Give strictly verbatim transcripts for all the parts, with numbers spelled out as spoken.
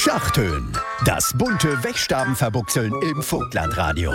Schachtönen. Das bunte Wegstabenverbuchseln im Vogtlandradio.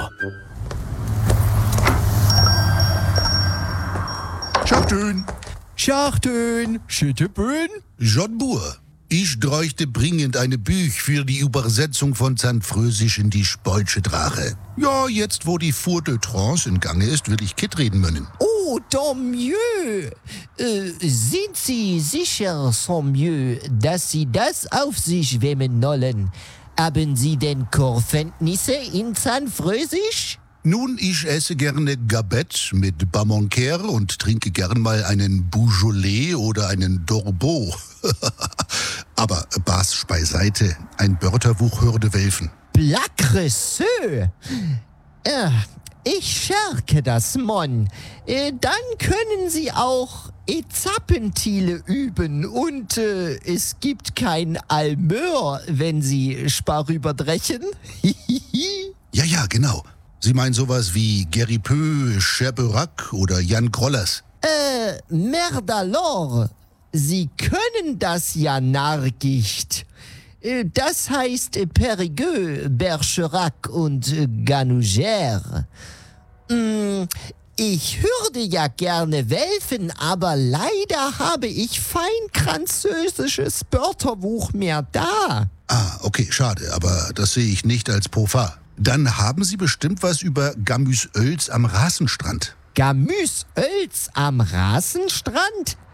Schachtön. Schachtön, Schittebön. John Buhr. Ich bräuchte dringend eine Büch für die Übersetzung von Zanfrösisch in die Spolsche Drache. Ja, jetzt wo die Four de Trance in Gange ist, will ich Kit reden können. Oh, tant mieux. Äh, sind Sie sicher, tant mieux, dass Sie das auf sich wemmen wollen? Haben Sie denn Korkenntnisse in Zanfrösisch? Nun, ich esse gerne Gabette mit Bamoncaire und trinke gern mal einen Beaujolais oder einen Dorbeau. Aber Bas beiseite, ein Wörterbuch würde helfen. Blacresseux. Äh, ich scherke das, Mon. Äh, dann können Sie auch Ezappentiele üben und äh, es gibt kein Almeur, wenn Sie Sparüberdrechen. Ja, ja, genau. Sie meinen sowas wie Geripeux, Cherbourac oder Jan Krollers? Äh, merde alors. Sie können das ja nargicht. Äh, Das heißt äh, Périgueux, Bergerac und äh, Ganougère. Mm, Ich würde ja gerne helfen, aber leider habe ich fein französisches Wörterbuch mehr da. Ah, okay, schade, aber das sehe ich nicht als Profar. Dann haben Sie bestimmt was über Gamüsöls am Rasenstrand. Gamüsöls am Rasenstrand?